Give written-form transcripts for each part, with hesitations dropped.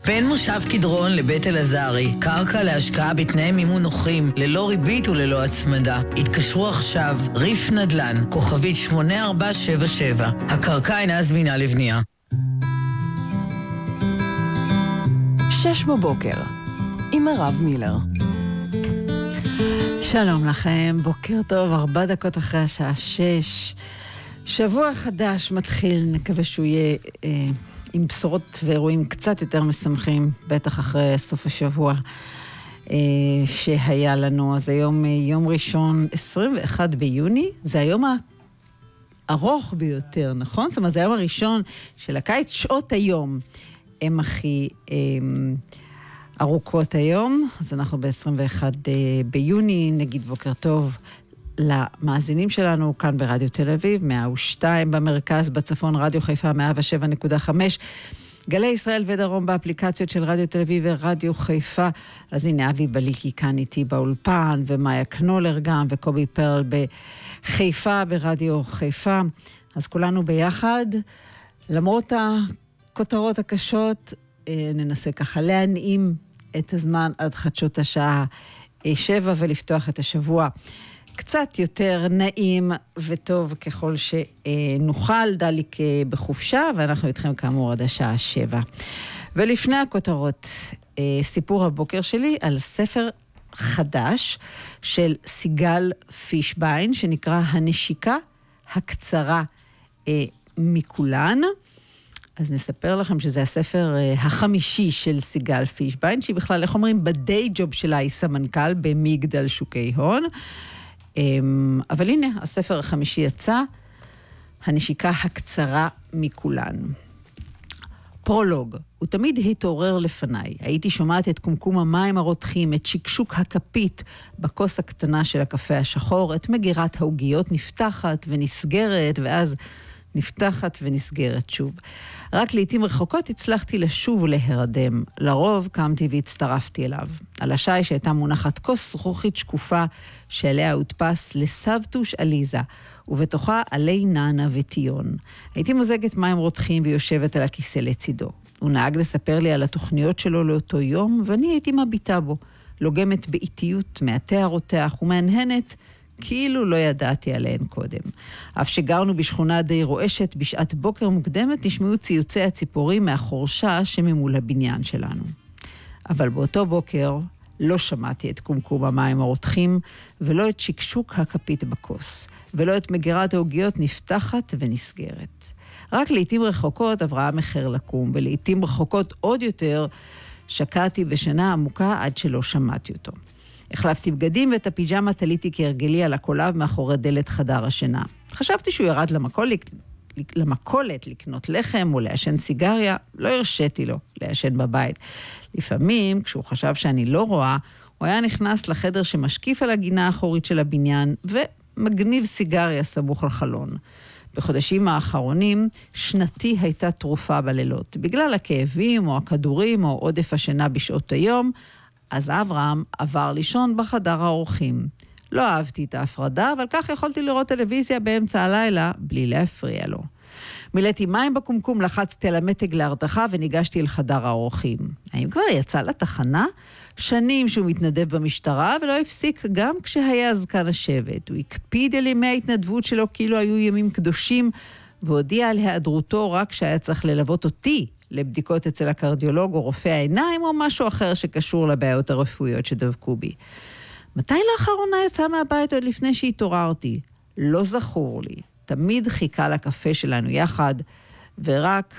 בין מושב קדרון לבית אלעזרי, קרקע להשקעה בתנאי מימון נוחים, ללא ריבית וללא הצמדה. התקשרו עכשיו, ריף נדל"ן, כוכבית 8477. הקרקע אינה זמינה לבנייה. 6 בבוקר, עם מירב מילר. שלום לכם, בוקר טוב, 4 דקות אחרי השעה 6. שבוע חדש מתחיל, נקווה שהוא יהיה עם בשורות ואירועים קצת יותר משמחים, בטח אחרי סוף השבוע שהיה לנו. אז היום יום ראשון, 21 ביוני, זה היום הארוך ביותר, נכון? זאת אומרת, זה היום הראשון של הקיץ, שעות היום הם הכי ארוכות היום, אז אנחנו ב-21 ביוני, נגיד בוקר טוב למאזינים שלנו כאן ברדיו תל אביב, 102 במרכז, בצפון רדיו חיפה 107.5, גלי ישראל ודרום באפליקציות של רדיו תל אביב ורדיו חיפה. אז הנה אבי בליקי כאן איתי באולפן, ומאיה קנולר גם, וקובי פרל בחיפה ברדיו חיפה. אז כולנו ביחד, למרות הכותרות הקשות, ננסה ככה להנעים את הזמן עד חדשות השעה 7 ולפתוח את השבוע קצת יותר נעים וטוב ככל שנוכל. דליק בחופשה, ואנחנו איתכם כאמור עד השעה 7. ולפני הכותרות, סיפור הבוקר שלי על ספר חדש של סיגל פישביין, שנקרא הנשיקה הקצרה מכולן. אז נספר לכם שזה הספר החמישי של סיגל פישביין, שהיא בכלל, איך אומרים, בדיי ג'וב שלה היא סמנכ"ל במגדל שוקי הון. אבל הנה, הספר החמישי יצא, הנשיקה הקצרה מכולן. פרולוג, הוא תמיד התעורר לפניי. הייתי שומעת את קומקום המים הרותחים, את שקשוק הכפית בכוס הקטנה של הקפה השחור, את מגירת העוגיות נפתחת ונסגרת, ואז נפתחת ונסגרת שוב. רק לעתים רחוקות הצלחתי לשוב ולהרדם. לרוב קמתי והצטרפתי אליו. על השי שהייתה מונחת כוס זכוכית שקופה שעליה הודפס לסבתוש עליזה, ובתוכה עלי נענה וטיון. הייתי מוזגת מים רותחים ויושבת על הכיסא לצידו. הוא נהג לספר לי על התוכניות שלו לאותו יום, ואני הייתי מביטה בו, לוגמת באיטיות מהתיאר רותח ומהנהנת, כאילו לא ידעתי עליהן קודם. אף שגרנו בשכונה די רועשת, בשעת בוקר מוקדמת נשמעו ציוצי הציפורים מהחורשה שממול הבניין שלנו. אבל באותו בוקר לא שמעתי את קומקום המים הרותחים, ולא את שקשוק הכפית בכוס, ולא את מגירת העוגיות נפתחת ונסגרת. רק לעתים רחוקות עברה מחר לקום, ולעתים רחוקות עוד יותר שקעתי בשינה עמוקה עד שלא שמעתי אותו. החלפתי בגדים ואת הפיג'מה תליתי כהרגלי על הקולב מאחורי דלת חדר השינה. חשבתי שהוא ירד למכולת לקנות לחם או לעשן סיגריה, לא הרשיתי לו לעשן בבית. לפעמים, כשהוא חשב שאני לא רואה, הוא היה נכנס לחדר שמשקיף על הגינה האחורית של הבניין ומגניב סיגריה סמוך על חלון. בחודשים האחרונים, שנתי הייתה תרופה בלילות. בגלל הכאבים או הכדורים או עודף השינה בשעות היום, אז אברהם עבר לישון בחדר האורחים. לא אהבתי את ההפרדה, אבל כך יכולתי לראות טלוויזיה באמצע הלילה בלי להפריע לו. מילאתי מים בקומקום, לחצתי על המתג להרתחה וניגשתי אל חדר האורחים. האם כבר יצא לתחנה? שנים שהוא מתנדב במשטרה ולא הפסיק גם כשהיה זקן השבט. הוא הקפיד על ימי ההתנדבות שלו כאילו היו ימים קדושים, והודיע על היעדרותו רק שהיה צריך ללוות אותי לבדיקות אצל הקרדיולוג או רופא העיניים או משהו אחר שקשור לבעיות הרפואיות שדבקו בי. מתי לאחרונה יצא מהבית עוד לפני שהתעוררתי? לא זכור לי. תמיד חיכה לקפה שלנו יחד, ורק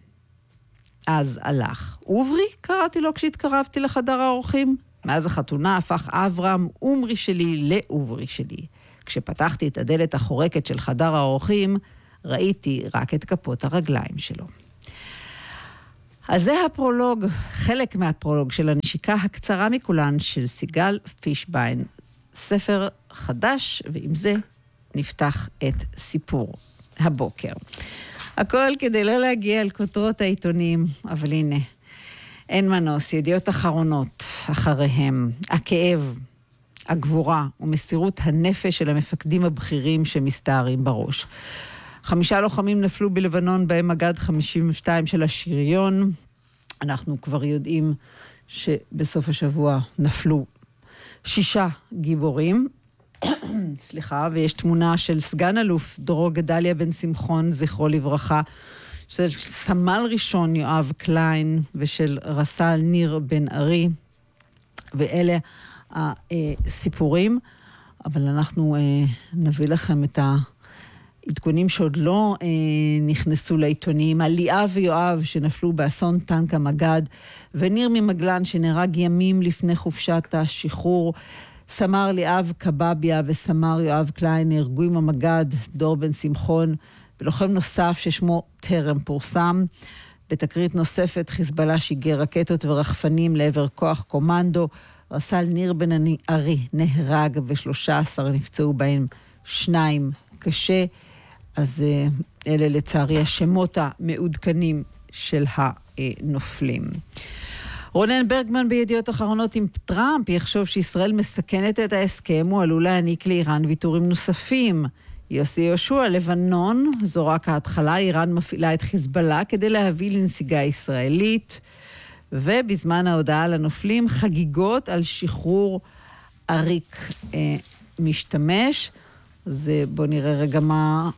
אז הלך. אוברי, קראתי לו כשהתקרבתי לחדר האורחים. מאז החתונה הפך אברהם אומרי שלי לאוברי שלי. כשפתחתי את הדלת החורקת של חדר האורחים, ראיתי רק את כפות הרגליים שלו. אז זה הפרולוג, חלק מהפרולוג של הנשיקה הקצרה מכולן של סיגל פישביין. ספר חדש, ועם זה נפתח את סיפור הבוקר. הכל כדי לא להגיע אל כותרות העיתונים, אבל הנה, אין מנוס, ידיעות אחרונות אחריהם, הכאב, הגבורה ומסירות הנפש של המפקדים הבכירים שמסתערים בראש. 5 לוחמים נפלו בלבנון, בהם מג"ד 52 של השריון, אנחנו כבר יודעים שבסוף השבוע נפלו 6 גיבורים, סליחה, ויש תמונה של סגן אלוף דורו גדליה בן שמחון, זכרו לברכה, של סמל ראשון יואב קליין ושל רס"ל ניר בן ארי, ואלה הסיפורים, אבל אנחנו נביא לכם את העדכונים שעוד לא נכנסו לעיתונים, על ליאב ויואב שנפלו באסון טנק המגד, וניר ממגלן שנהרג ימים לפני חופשת השחרור, סמר ליאב קבביה וסמר יואב קליין נהרגו עם המגד דור בן שמחון, ולוחם נוסף ששמו טרם פורסם. בתקרית נוספת חיזבאללה שיגר רקטות ורחפנים לעבר כוח קומנדו, רס"ל ניר בן ארי נהרג ו13 נפצעו בהם 2 קשה. אז אלה לצערי השמות המעודכנים של הנופלים. רונן ברגמן בידיעות אחרונות, אם טראמפ יחשוב שישראל מסכנת את ההסכם, הוא עלול להעניק לאיראן ויתורים נוספים. יוסי יהושע, לבנון, זו רק ההתחלה, איראן מפעילה את חיזבאללה כדי להביא לנסיגה ישראלית, ובזמן ההודעה לנופלים חגיגות על שחרור אריק משתמש. אז בואו נראה רגע מה,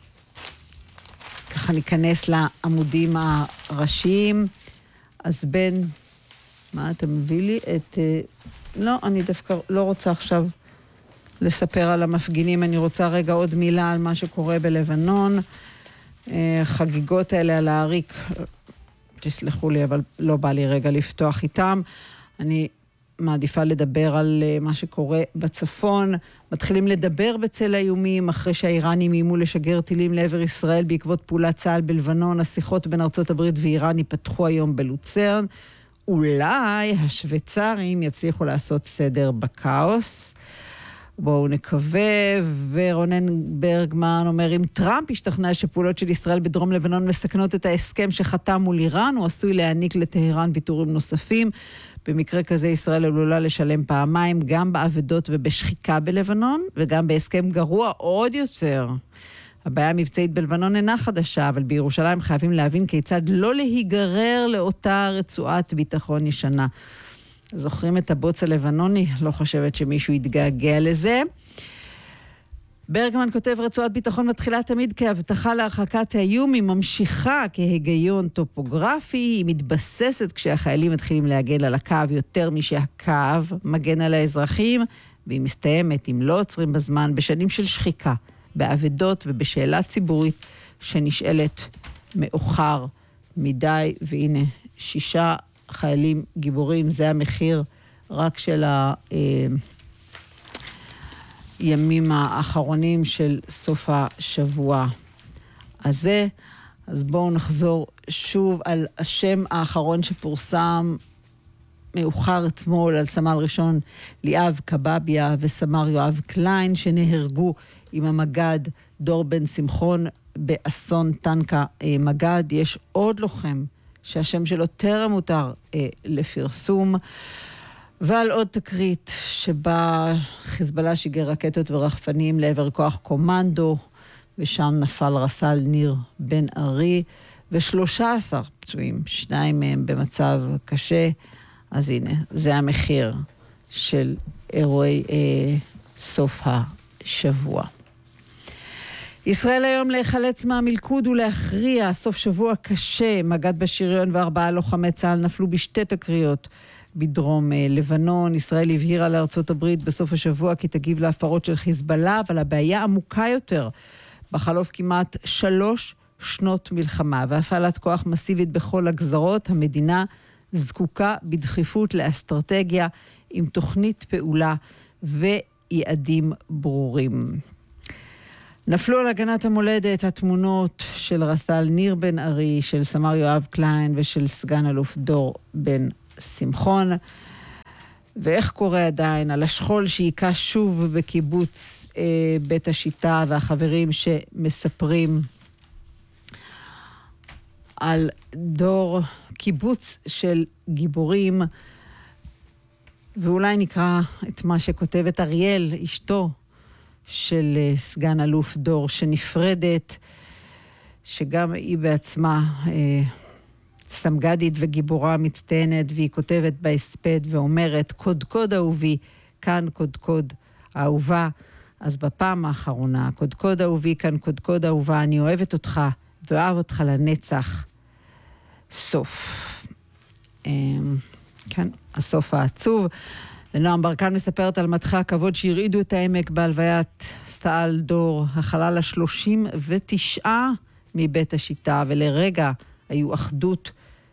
ככה ניכנס לעמודים הראשיים. אז בין, מה אתה מביא לי? לא, אני דווקא לא רוצה עכשיו לספר על המפגינים, אני רוצה רגע עוד מילה על מה שקורה בלבנון. חגיגות האלה על האריק, תסלחו לי, אבל לא בא לי רגע לפתוח איתם. אני מעדיפה לדבר על מה שקורה בצפון. מתחילים לדבר בצל האיומים, אחרי שהאיראנים איימו לשגר טילים לעבר ישראל בעקבות פעולת צה"ל בלבנון. השיחות בין ארצות הברית ואיראן ייפתחו היום בלוצרן. אולי השוויצרים יצליחו לעשות סדר בקאוס. בואו נקווה. ורונן ברגמן אומר, אם טראמפ ישתכנע שפעולות של ישראל בדרום לבנון מסכנות את ההסכם שחתם מול איראן, הוא עשוי להעניק לטהרן ויתורים נוספים. במקרה כזה ישראל עלולה לשלם פעמיים, גם בעבדות ובשחיקה בלבנון, וגם בהסכם גרוע עוד יותר. הבעיה המבצעית בלבנון אינה חדשה, אבל בירושלים חייבים להבין כיצד לא להיגרר לאותה רצועת ביטחון ישנה. זוכרים את הבוץ הלבנוני? לא חושבת שמישהו יתגעגע לזה. ברגמן כותב, רצועת ביטחון מתחילה תמיד כהבטחה להרחקת האיום, היא ממשיכה כהיגיון טופוגרפי, היא מתבססת כשהחיילים מתחילים להגן על הקו יותר משהקו מגן על האזרחים, והיא מסתיימת, אם לא עוצרים בזמן, בשנים של שחיקה, בעבדות ובשאלה ציבורית שנשאלת מאוחר מדי. והנה 6 חיילים גיבורים, זה המחיר רק של הימים האחרונים של סוף השבוע הזה. אז בואו נחזור שוב על השם האחרון שפורסם מאוחר אתמול, על סמל ראשון ליאב קבביה וסמר יואב קליין, שנהרגו עם המגד דור בן שמחון באסון טנקה מגד. יש עוד לוחם שהשם שלו טרם הותר לפרסום, ועל עוד תקרית שבה חיזבאללה שיגר רקטות ורחפנים לעבר כוח קומנדו, ושם נפל רס"ל ניר בן ארי, ו13 פצועים, 2 מהם במצב קשה. אז הנה, זה המחיר של אירועי סוף השבוע. ישראל היום להיחלץ מהמלכוד ולהכריע, סוף שבוע קשה. מג"ד בשריון ו4 לוחמי צה"ל נפלו בשתי תקריות בדרום לבנון. ישראל הבהירה לארצות הברית בסוף השבוע כי תגיב להפרות של חיזבאללה, אבל הבעיה עמוקה יותר. בחלוף כמעט 3 שנות מלחמה והפעלת כוח מסיבית בכל הגזרות, המדינה זקוקה בדחיפות לאסטרטגיה עם תוכנית פעולה ויעדים ברורים. נפלו על הגנת המולדת התמונות של רס"ל ניר בן ארי, של סמ"ר יואב קליין ושל סגן אלוף דור בן שמחון. ואיך קורה עדיין על השכול שהיכה שוב בקיבוץ בית השיטה, והחברים שמספרים על דור קיבוץ של גיבורים. ואולי נקרא את מה שכותבת אריאל, אשתו של סגן אלוף דור, שנפרדת, שגם היא בעצמה סמגדית וגיבורה מצטיינת, והיא כותבת בהספד ואומרת, קודקוד אהובי, כאן קודקוד אהובה. אז בפעם האחרונה, קודקוד אהובי, כאן קודקוד אהובה, אני אוהבת אותך ואוהב אותך לנצח. סוף. כן, הסוף העצוב. ונועם ברקן מספרת על מדחי הכבוד שהרעידו את העמק בהלוויית סטאל דור, החלל ה-39 מבית השיטה, ולרגע היו אחדות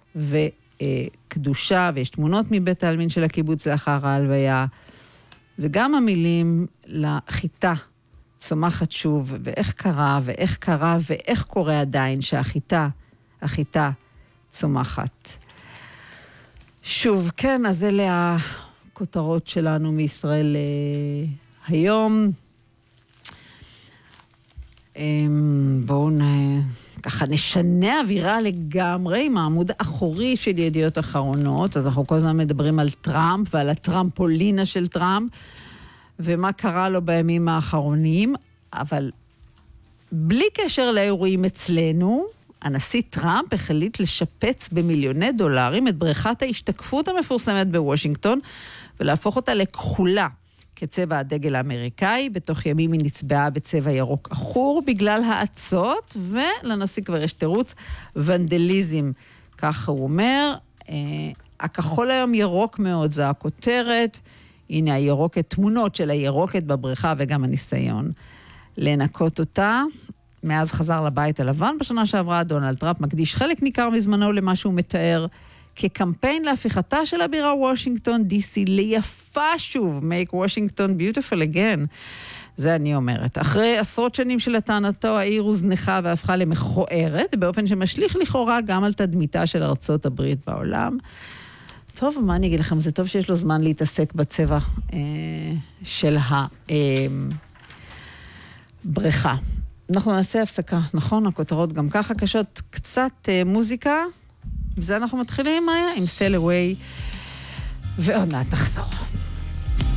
וקדושה, ויש תמונות מבית העלמין של הקיבוץ לאחר ההלוויה, וגם המילים לחיטה צומחת שוב, ואיך קרה ואיך קורה עדיין שהחיטה צומחת. שוב, כן, אז אלה הכותרות שלנו מישראל היום. בואו ככה נשנה אווירה לגמרי עם העמוד האחורי של ידיעות אחרונות. אז אנחנו כל הזמן מדברים על טראמפ ועל הטרמפולינה של טראמפ, ומה קרה לו בימים האחרונים, אבל בלי קשר לאירועים אצלנו, הנשיא טראמפ החליט לשפץ במיליוני דולרים את בריכת ההשתקפות המפורסמת בוושינגטון, ולהפוך אותה לכחולה, כצבע הדגל האמריקאי. בתוך ימים היא נצבעה בצבע ירוק אחור בגלל העצות, ולנשיא כבר יש תירוץ, ונדליזם. כך הוא אומר, הכחול היום ירוק מאוד, זו הכותרת. הנה הירוקת, תמונות של הירוקת בבריכה, וגם הניסיון לנקות אותה. מאז חזר לבית הלבן בשנה שעברה, דונלד טראמפ מקדיש חלק ניכר מזמנו למה שהוא מתאר כקמפיין להפיכתה של הבירה וושינגטון DC ליפה שוב, make Washington beautiful again. זה אני אומרת. אחרי עשרות שנים של לטענתו, העיר הוזנחה והפכה למכוערת, באופן שמשליך לכאורה גם על תדמיתה של ארצות הברית בעולם. טוב, מה אני אגיד לכם? זה טוב שיש לו זמן להתעסק בצבע של הבריכה. אנחנו נעשה הפסקה, נכון? הכותרות גם ככה קשות, קצת מוזיקה, בזה אנחנו מתחילים, מאיה, עם Sail Away, ועוד מעט נחזור.